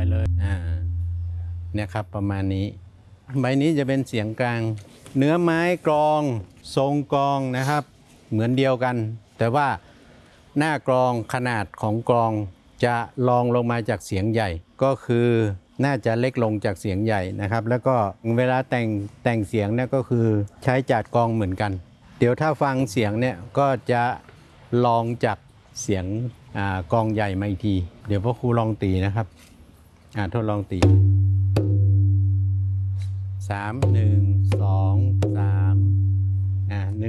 เลยเนี่ยครับประมาณนี้ใบนี้จะเป็นเสียงกลางเนื้อไม้กลองทรงกลองนะครับเหมือนเดียวกันแต่ว่าหน้ากลองขนาดของกลองจะรองลงมาจากเสียงใหญ่ก็คือน่าจะเล็กลงจากเสียงใหญ่นะครับแล้วก็เวลาแต่งเสียงเนี่ยก็คือใช้จัดกลองเหมือนกันเดี๋ยวถ้าฟังเสียงเนี่ยก็จะลองจากเสียงกลองใหญ่มาอีกทีเดี๋ยวพ่อครูลองตีนะครับทดลองตี3 1 2 3 1 2 1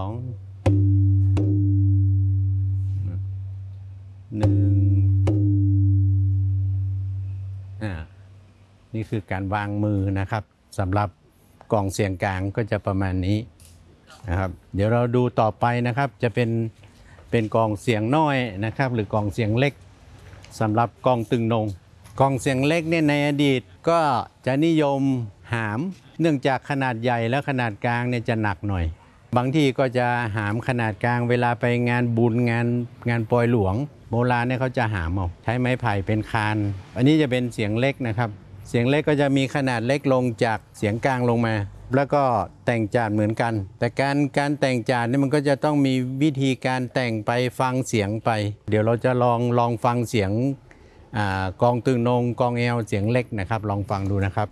นี่คือการวางมือนะครับสำหรับกล่องเสียงกลางก็จะประมาณนี้นะครับเดี๋ยวเราดูต่อไปนะครับจะเป็นกล่องเสียงน้อยนะครับหรือกล่องเสียงเล็กสำหรับกล่องตึงนงกล่องเสียงเล็กเนี่ยในอดีตก็จะนิยมหามเนื่องจากขนาดใหญ่และขนาดกลางเนี่ยจะหนักหน่อยบางที่ก็จะหามขนาดกลางเวลาไปงานบุญงานปล่อยหลวงโบราณเนี่ยเขาจะหามเอาใช้ไม้ไผ่เป็นคานอันนี้จะเป็นเสียงเล็กนะครับเสียงเล็กก็จะมีขนาดเล็กลงจากเสียงกลางลงมาแล้วก็แต่งจานเหมือนกันแต่การแต่งจานนี่มันก็จะต้องมีวิธีการแต่งไปฟังเสียงไปเดี๋ยวเราจะลองฟังเสียงกลองตึงนงกลองแอลเสียงเล็กนะครับลองฟังดูนะครับ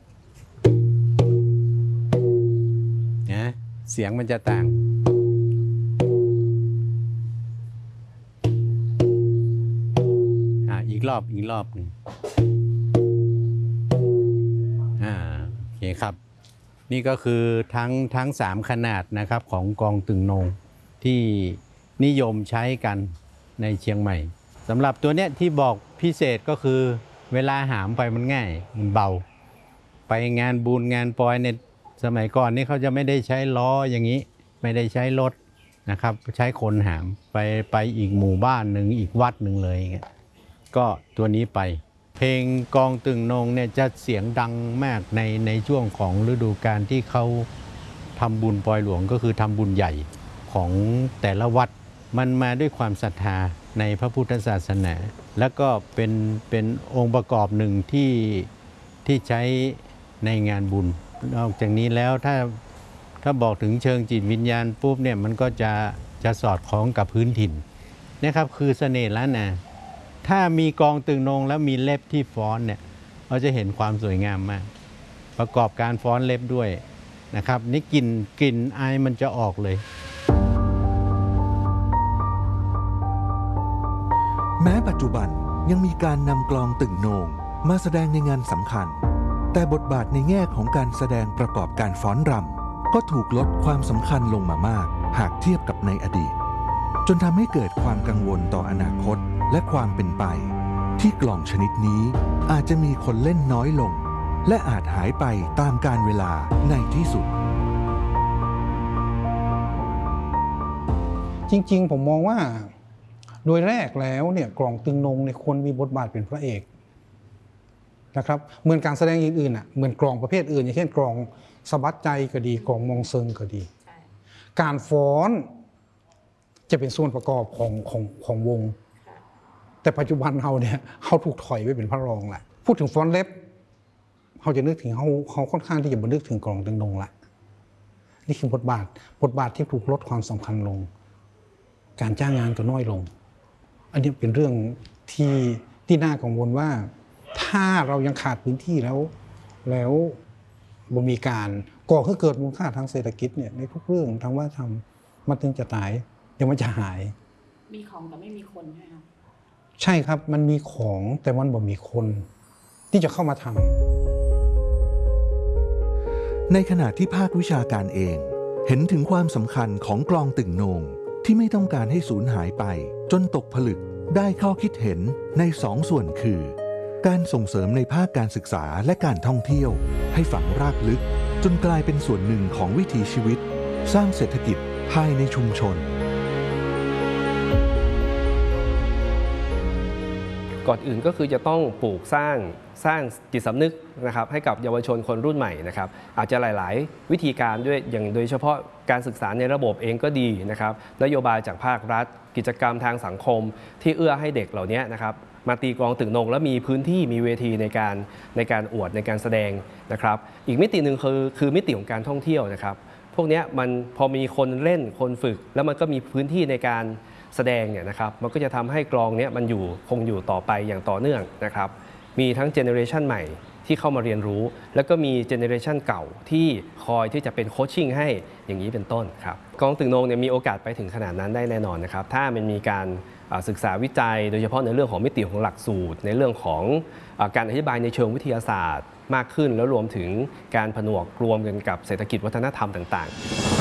เสียงมันจะต่างอีกรอบหนึ่งโอเคครับนี่ก็คือทั้ง3ขนาดนะครับของกลองตึงนงที่นิยมใช้กันในเชียงใหม่สำหรับตัวเนี้ยที่บอกพิเศษก็คือเวลาหามไปมันง่ายมันเบาไปงานบุญงานปอยในสมัยก่อนนี่เขาจะไม่ได้ใช้ล้ออย่างนี้ไม่ได้ใช้รถนะครับใช้คนหามไปอีกหมู่บ้านหนึ่งอีกวัดหนึ่งเลยอย่างเงี้ยก็ตัวนี้ไปเพลงกลองตึงนงเนี่ยจะเสียงดังมากในช่วงของฤดูกาลที่เขาทำบุญปอยหลวงก็คือทำบุญใหญ่ของแต่ละวัดมันมาด้วยความศรัทธาในพระพุทธศาสนาแล้วก็เป็นองค์ประกอบหนึ่งที่ใช้ในงานบุญนอกจากนี้แล้วถ้าบอกถึงเชิงจิตวิญญาณปุ๊บเนี่ยมันก็จะสอดคล้องกับพื้นถิ่นนะครับคือเสน่ห์ล้านนาถ้ามีกลองตึงนงแล้วมีเล็บที่ฟ้อนเนี่ยเราจะเห็นความสวยงามมากประกอบการฟ้อนเล็บด้วยนะครับนี่กลิ่นอายมันจะออกเลยแม้ปัจจุบันยังมีการนำกลองตึงโหน่งมาแสดงในงานสำคัญแต่บทบาทในแง่ของการแสดงประกอบการฟ้อนรำก็ถูกลดความสำคัญลงมามากหากเทียบกับในอดีตจนทำให้เกิดความกังวลต่ออนาคตและความเป็นไปที่กลองชนิดนี้อาจจะมีคนเล่นน้อยลงและอาจหายไปตามกาลเวลาในที่สุดจริงๆผมมองว่าโดยแรกแล้วเนี่ยกลองตึงนงในควรมีบทบาทเป็นพระเอกนะครับเหมือนการแสดงอื่นๆเหมือนกลองประเภทอื่นอย่างเช่นกลองสะบัดใจก็ดีกลองมองเซิงก็ดีการฟ้อนจะเป็นส่วนประกอบของวงแต่ปัจจุบันเขาถูกถอยไปเป็นพระรองแหละพูดถึงฟ้อนเล็บเขาจะนึกถึงเขาค่อนข้างที่จะบันทึกถึงกลองตึงนงละนี่คือบทบาทที่ถูกลดความสำคัญลงการจ้างงานก็น้อยลงอันนี้เป็นเรื่องที่น่ากังวลว่าถ้าเรายังขาดพื้นที่แล้วบ่มีการก่อให้เกิดมูลค่าทางเศรษฐกิจเนี่ยในทุกเรื่องทางวัฒนธรรมมันถึงจะตายเดี๋ยวมันจะหายมีของแต่ไม่มีคนใช่ไหมครับใช่ครับมันมีของแต่มันบ่มีคนที่จะเข้ามาทำในขณะที่ภาควิชาการเองเห็นถึงความสำคัญของกลองตึงโหน่งที่ไม่ต้องการให้สูญหายไปจนตกผลึกได้ข้อคิดเห็นใน2 ส่วนคือการส่งเสริมในภาคการศึกษาและการท่องเที่ยวให้ฝังรากลึกจนกลายเป็นส่วนหนึ่งของวิถีชีวิตสร้างเศรษฐกิจภายในชุมชนก่อนอื่นก็คือจะต้องปลูกสร้างจิตสำนึกนะครับให้กับเยาวชนคนรุ่นใหม่นะครับอาจจะหลายๆวิธีการด้วยอย่างโดยเฉพาะการศึกษาในระบบเองก็ดีนะครับนโยบายจากภาครัฐกิจกรรมทางสังคมที่เอื้อให้เด็กเหล่านี้นะครับมาตีกลองตึงนงแล้วมีพื้นที่มีเวทีในการอวดในการแสดงนะครับอีกมิติหนึ่งคือมิติของการท่องเที่ยวนะครับพวกนี้มันพอมีคนเล่นคนฝึกแล้วมันก็มีพื้นที่ในการแสดงเนี่ยนะครับมันก็จะทำให้กลองนี้มันคงอยู่ต่อไปอย่างต่อเนื่องนะครับมีทั้งเจเนอเรชันใหม่ที่เข้ามาเรียนรู้แล้วก็มีเจเนอเรชันเก่าที่คอยที่จะเป็นโคชชิ่งให้อย่างนี้เป็นต้นครับกลองตึงนงเนี่ยมีโอกาสไปถึงขนาดนั้นได้แน่นอนนะครับถ้ามันมีการศึกษาวิจัยโดยเฉพาะในเรื่องของมิติของหลักสูตรในเรื่องของการอธิบายในเชิงวิทยาศาสตร์มากขึ้นแล้วรวมถึงการผนวกรวมกันกับเศรษฐกิจวัฒนธรรมต่าง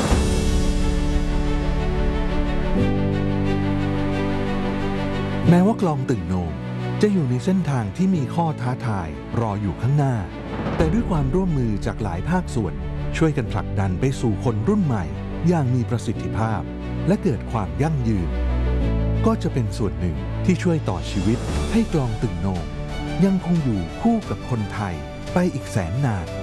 แม้ว่ากลองตึงโนงจะอยู่ในเส้นทางที่มีข้อท้าทายรออยู่ข้างหน้าแต่ด้วยความร่วมมือจากหลายภาคส่วนช่วยกันผลักดันไปสู่คนรุ่นใหม่อย่างมีประสิทธิภาพและเกิดความยั่งยืนก็จะเป็นส่วนหนึ่งที่ช่วยต่อชีวิตให้กลองตึงโนงยังคงอยู่คู่กับคนไทยไปอีกแสนนาน